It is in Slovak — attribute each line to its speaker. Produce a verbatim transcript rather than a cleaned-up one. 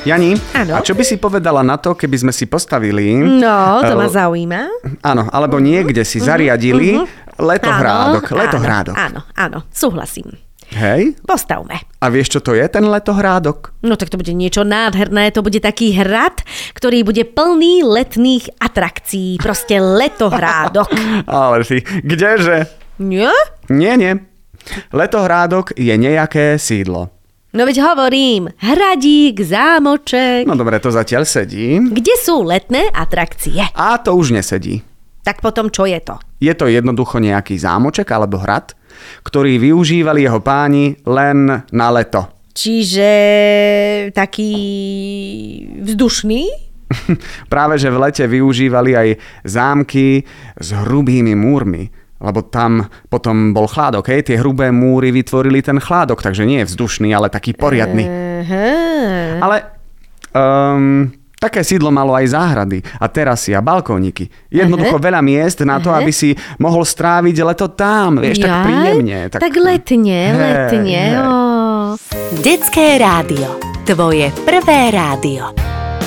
Speaker 1: Jani,
Speaker 2: Áno.
Speaker 1: a čo by si povedala na to, keby sme si postavili...
Speaker 2: No, to
Speaker 1: eh,
Speaker 2: ma zaujíma.
Speaker 1: Áno, alebo niekde si zariadili letohrádok.
Speaker 2: Áno,
Speaker 1: Letohrádok.
Speaker 2: Áno, áno, súhlasím.
Speaker 1: Hej?
Speaker 2: Postavme.
Speaker 1: A vieš, čo to je, ten letohrádok?
Speaker 2: No tak to bude niečo nádherné, to bude taký hrad, ktorý bude plný letných atrakcií. Proste letohrádok.
Speaker 1: Ale ty, kdeže?
Speaker 2: Nie?
Speaker 1: Nie, nie. Letohrádok je nejaké sídlo.
Speaker 2: No veď hovorím, hradík, zámoček.
Speaker 1: No dobre, to zatiaľ sedí.
Speaker 2: Kde sú letné atrakcie?
Speaker 1: A to už nesedí.
Speaker 2: Tak potom čo je to?
Speaker 1: Je to jednoducho nejaký zámoček alebo hrad, ktorý využívali jeho páni len na leto.
Speaker 2: Čiže taký vzdušný?
Speaker 1: Práve, že v lete využívali aj zámky s hrubými múrmi, lebo tam potom bol chládok, hej? Tie hrubé múry vytvorili ten chládok, takže nie je vzdušný, ale taký poriadny.
Speaker 2: Aha.
Speaker 1: Ale um, také sídlo malo aj záhrady a terasy a balkóniky. Jednoducho
Speaker 2: Aha.
Speaker 1: veľa miest na to,
Speaker 2: Aha.
Speaker 1: aby si mohol stráviť leto tam, vieš, tak
Speaker 2: Jaj,
Speaker 1: príjemne.
Speaker 2: Tak, tak letne,
Speaker 1: Hej,
Speaker 2: letne.
Speaker 1: hej.
Speaker 2: Ó.
Speaker 3: Detské rádio. Tvoje prvé rádio.